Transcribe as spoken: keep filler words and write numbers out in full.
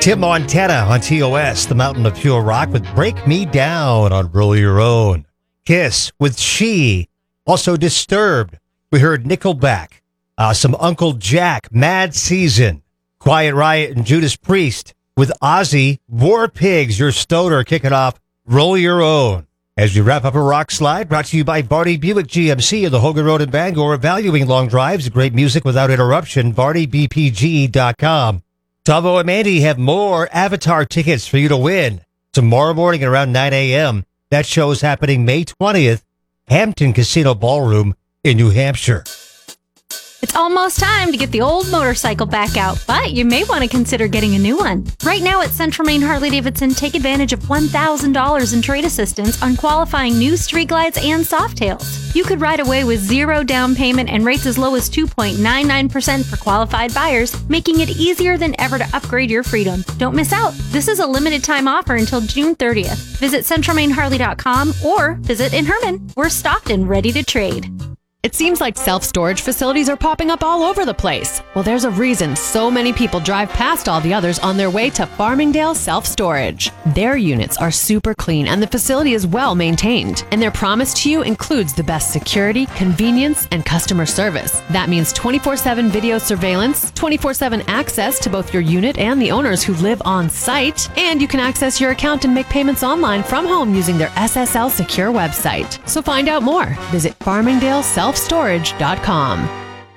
Tim Montana on T O S, the Mountain of Pure Rock, with Break Me Down on Roll Your Own. Kiss with She. Also Disturbed. We heard Nickelback. Uh, some Uncle Jack, Mad Season. Quiet Riot and Judas Priest with Ozzy. War Pigs, your stoner, kicking off Roll Your Own. As we wrap up a rock slide, brought to you by Barney Buick G M C of the Hogan Road in Bangor, valuing long drives, great music without interruption, barney b p g dot com. Tavo and Mandy have more Avatar tickets for you to win tomorrow morning at around nine a.m. That show is happening May twentieth, Hampton Casino Ballroom in New Hampshire. It's almost time to get the old motorcycle back out, but you may want to consider getting a new one. Right now at Central Maine Harley-Davidson, take advantage of one thousand dollars in trade assistance on qualifying new Street Glides and Softails. You could ride away with zero down payment and rates as low as two point nine nine percent for qualified buyers, making it easier than ever to upgrade your freedom. Don't miss out. This is a limited time offer until June thirtieth. Visit central maine harley dot com or visit in Herman. We're stocked and ready to trade. It seems like self-storage facilities are popping up all over the place. Well, there's a reason so many people drive past all the others on their way to Farmingdale Self-Storage. Their units are super clean and the facility is well maintained. And their promise to you includes the best security, convenience, and customer service. That means twenty-four seven video surveillance, twenty-four seven access to both your unit and the owners who live on site, and you can access your account and make payments online from home using their S S L secure website. So find out more. Visit farmingdale self storage dot com.